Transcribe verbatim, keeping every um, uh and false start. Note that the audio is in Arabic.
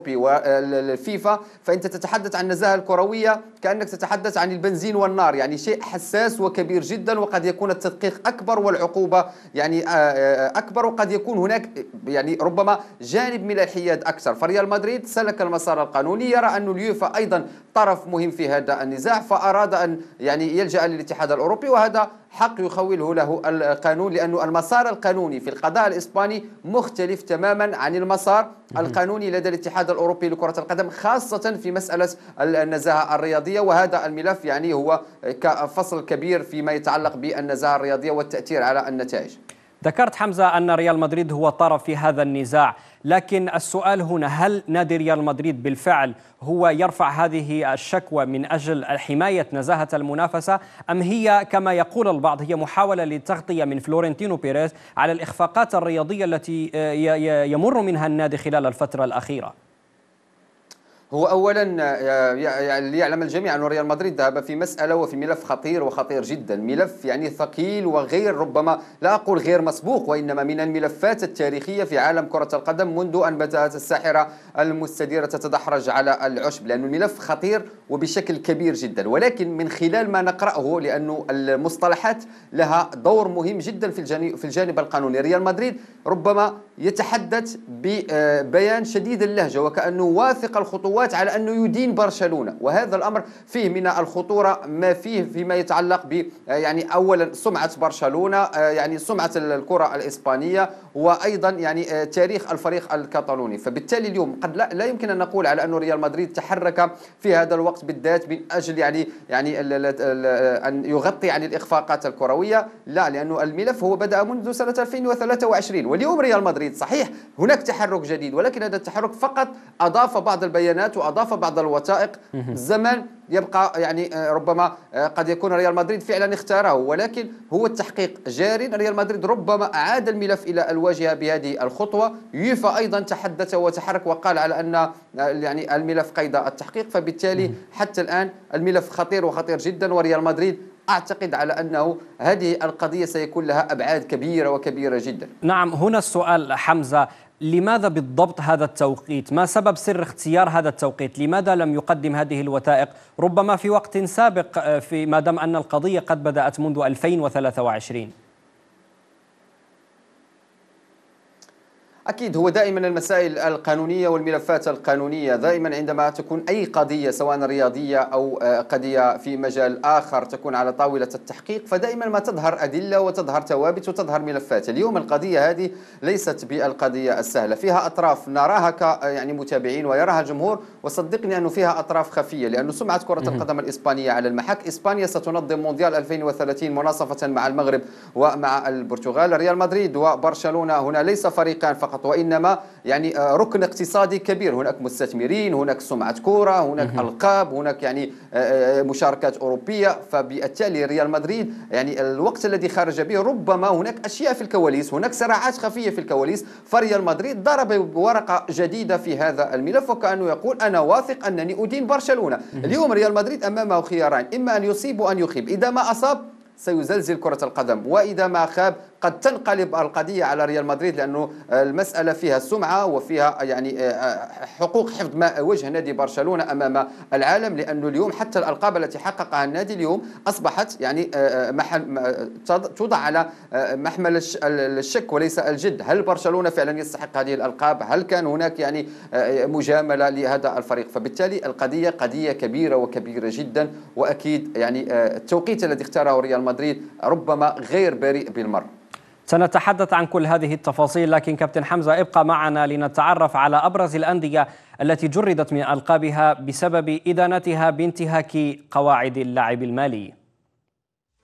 والفيفا، فأنت تتحدث عن النزاهة الكروية كأنك تتحدث عن البنزين والنار، يعني شيء حساس وكبير جدا، وقد يكون التدقيق أكبر والعقوبة يعني أكبر، وقد يكون هناك يعني ربما جانب من الحياد أكثر. فريال مدريد سلك المسار القانوني، يرى أن اليوفا أيضا طرف مهم في هذا النزاع، فأراد أن يعني يلجأ للاتحاد الأوروبي، وهذا حق يخوله له القانون، لأن المسار القانوني في القضاء الإسباني مختلف تماما عن المسار القانوني لدى الاتحاد الأوروبي لكرة القدم، خاصة في مسألة النزاهة الرياضية. وهذا الملف يعني هو كفصل كبير فيما يتعلق بالنزاهة الرياضية والتأثير على النتائج. ذكرت حمزة أن ريال مدريد هو طرف في هذا النزاع، لكن السؤال هنا، هل نادي ريال مدريد بالفعل هو يرفع هذه الشكوى من أجل حماية نزاهة المنافسة، أم هي كما يقول البعض هي محاولة للتغطية من فلورنتينو بيريز على الإخفاقات الرياضية التي يمر منها النادي خلال الفترة الأخيرة؟ هو اولا يعلم الجميع ان ريال مدريد ذهب في مساله وفي ملف خطير وخطير جدا، ملف يعني ثقيل وغير ربما لا اقول غير مسبوق، وانما من الملفات التاريخيه في عالم كره القدم منذ ان بدات الساحره المستديره تتدحرج على العشب، لأن الملف خطير وبشكل كبير جدا. ولكن من خلال ما نقراه، لأن المصطلحات لها دور مهم جدا في الجانب في الجانب القانوني، ريال مدريد ربما يتحدث ببيان شديد اللهجه وكانه واثق الخطوات على أنه يدين برشلونة، وهذا الأمر فيه من الخطورة ما فيه فيما يتعلق ب يعني أولا سمعة برشلونة، يعني سمعة الكرة الإسبانية، وأيضا يعني تاريخ الفريق الكتالوني. فبالتالي اليوم قد لا, لا يمكن أن نقول على أن ريال مدريد تحرك في هذا الوقت بالذات من أجل يعني يعني أن يغطي عن الإخفاقات الكروية، لا، لأن الملف هو بدأ منذ سنة ألفين وثلاثة وعشرين، واليوم ريال مدريد صحيح هناك تحرك جديد، ولكن هذا التحرك فقط أضاف بعض البيانات وأضاف بعض الوثائق. الزمن يبقى يعني ربما قد يكون ريال مدريد فعلا اختاره، ولكن هو التحقيق جاري. ريال مدريد ربما أعاد الملف إلى الواجهة بهذه الخطوة. يوفا أيضا تحدث وتحرك وقال على أن يعني الملف قيد التحقيق، فبالتالي حتى الآن الملف خطير وخطير جدا، وريال مدريد أعتقد على أنه هذه القضية سيكون لها أبعاد كبيرة وكبيرة جدا. نعم، هنا السؤال حمزة، لماذا بالضبط هذا التوقيت؟ ما سبب سر اختيار هذا التوقيت؟ لماذا لم يقدم هذه الوثائق ربما في وقت سابق، في ما دام أن القضية قد بدأت منذ ألفين وثلاثة وعشرين؟ أكيد هو دائما المسائل القانونية والملفات القانونية دائما عندما تكون أي قضية سواء رياضية أو قضية في مجال آخر تكون على طاولة التحقيق، فدائما ما تظهر أدلة وتظهر ثوابت وتظهر ملفات. اليوم القضية هذه ليست بالقضية السهلة، فيها أطراف نراها ك يعني متابعين ويراها الجمهور، وصدقني أنه فيها أطراف خفية، لأن سمعة كرة القدم الإسبانية على المحك. إسبانيا ستنظم مونديال ألفين وثلاثين مناصفة مع المغرب ومع البرتغال. ريال مدريد وبرشلونة هنا ليس فريقان فقط، وإنما يعني ركن اقتصادي كبير، هناك مستثمرين، هناك سمعة كرة، هناك ألقاب، هناك يعني مشاركات أوروبية. فبالتالي ريال مدريد يعني الوقت الذي خرج به ربما هناك أشياء في الكواليس، هناك صراعات خفية في الكواليس، فريال مدريد ضرب بورقة جديدة في هذا الملف، وكأنه يقول أنا واثق أنني أدين برشلونة. اليوم ريال مدريد أمامه خيارين، إما أن يصيب وأن يخيب. إذا ما أصاب سيزلزل كرة القدم، وإذا ما خاب قد تنقلب القضية على ريال مدريد، لأنه المسألة فيها سمعة وفيها يعني حقوق حفظ وجه نادي برشلونة أمام العالم، لأنه اليوم حتى الألقاب التي حققها النادي اليوم أصبحت يعني محل توضع على محمل الشك وليس الجد. هل برشلونة فعلا يستحق هذه الألقاب؟ هل كان هناك يعني مجاملة لهذا الفريق؟ فبالتالي القضية قضية كبيرة وكبيرة جدا، وأكيد يعني التوقيت الذي اختاره ريال مدريد ربما غير بريء بالمرة. سنتحدث عن كل هذه التفاصيل، لكن كابتن حمزة ابقى معنا لنتعرف على أبرز الأندية التي جردت من ألقابها بسبب إدانتها بانتهاك قواعد اللعب المالي.